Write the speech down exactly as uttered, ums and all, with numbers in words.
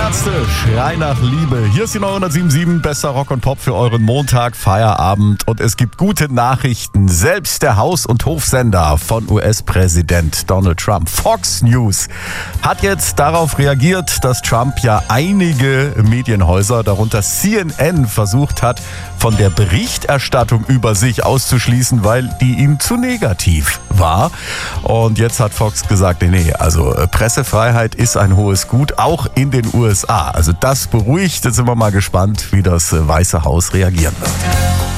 Ärzte, Schrei nach Liebe. Hier ist die neunhundertsieben Komma sieben, besser Rock und Pop für euren Montag, Feierabend. Und es gibt gute Nachrichten. Selbst der Haus- und Hofsender von U S-Präsident Donald Trump, Fox News, hat jetzt darauf reagiert, dass Trump ja einige Medienhäuser, darunter C N N, versucht hat, von der Berichterstattung über sich auszuschließen, weil die ihm zu negativ war. Und jetzt hat Fox gesagt, nee, nee, also Pressefreiheit ist ein hohes Gut, auch in den U S A. Also das beruhigt. Jetzt sind wir mal gespannt, wie das Weiße Haus reagieren wird.